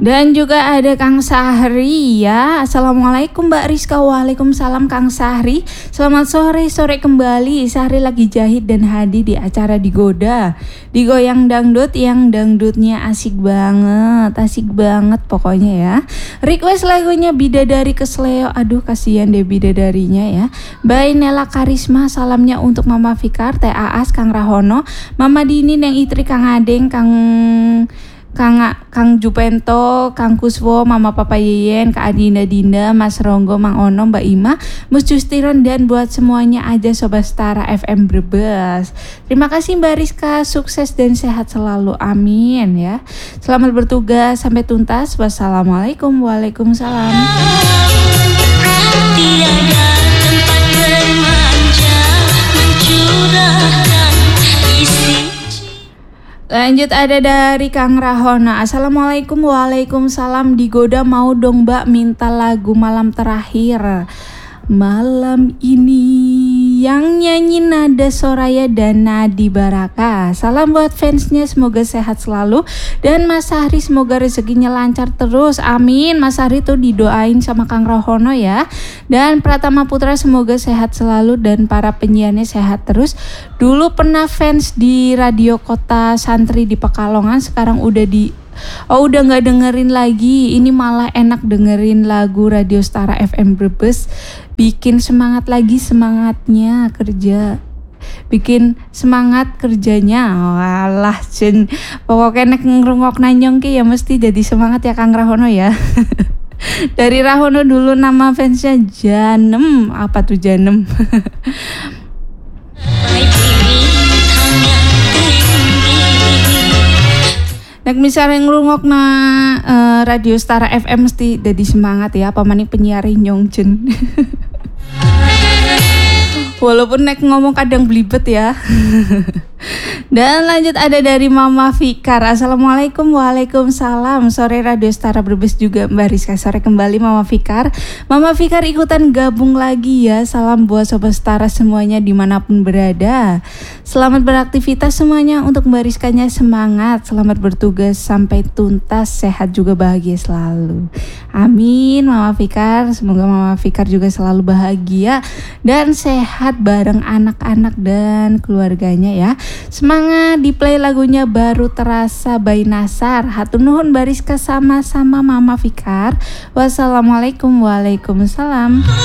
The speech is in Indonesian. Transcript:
Dan juga ada Kang Sahri ya. Assalamualaikum Mbak Rizka. Waalaikumsalam Kang Sahri. Selamat sore kembali. Sahri lagi jahit dan hadir di acara Digoda. Digoyang dangdut yang dangdutnya asik banget pokoknya ya. Request lagunya Bidadari Kesleo. Aduh kasihan deh bidadarinya ya. By Nela Karisma, salamnya untuk Mama Fikar, Teh Aas, Kang Rahono, Mama Dini, Neng Itri, Kang Adeng, Kang Jupento, Kang Kuswo, Mama Papa Yeyen, Kak Adinda Dinda, Mas Ronggo, Mang Ono, Mbak Ima, Mus Justiron, dan buat semuanya aja Sobat Setara FM Brebes. Terima kasih Mbak Rizka, sukses dan sehat selalu, amin ya. Selamat bertugas sampai tuntas. Wassalamualaikum. Waalaikumsalam. Tiada tempat bermanja, mencurahkan isi. Lanjut ada dari Kang Rahona. Assalamualaikum. Waalaikumsalam. Digoda mau dong Mbak minta lagu Malam Terakhir. Malam ini yang nyanyi Nada Soraya dan Nadi Baraka. Salam buat fansnya, semoga sehat selalu. Dan Mas Sahri semoga rezekinya lancar terus, amin. Mas Sahri tuh didoain sama Kang Rahono ya. Dan Pratama Putra semoga sehat selalu dan para penyiarnya sehat terus. Dulu pernah fans di Radio Kota Santri di Pekalongan, sekarang udah nggak dengerin lagi. Ini malah enak dengerin lagu Radio Setara FM Brebes. Bikin semangat lagi, semangatnya kerja. Bikin semangat kerjanya. Walah jen. Pokoknya nek ngerungok nanyong ki ya mesti jadi semangat ya Kang Rahono ya. Dari Rahono dulu nama fansnya Janem. Apa tuh Janem? Nek misalnya ngerungok Radio Setara FM mesti jadi semangat ya. Pamani penyiar nyongjen. Walaupun nek ngomong kadang belibet ya. Dan lanjut ada dari Mama Fikar. Assalamualaikum. Waalaikumsalam. Sore Radio Setara Brebes juga Mbak Rizka. Sore kembali Mama Fikar. Mama Fikar ikutan gabung lagi ya. Salam buat Sobat Setara semuanya dimanapun berada. Selamat beraktivitas semuanya. Untuk Mbak Rizkanya semangat. Selamat bertugas sampai tuntas. Sehat juga bahagia selalu. Amin Mama Fikar. Semoga Mama Fikar juga selalu bahagia dan sehat bareng anak-anak dan keluarganya ya. Semangat, di play lagunya Baru Terasa by Nasar. Hatur nuhun Mbak Rizka sama-sama Mama Fikar. Wassalamualaikum. Waalaikumsalam.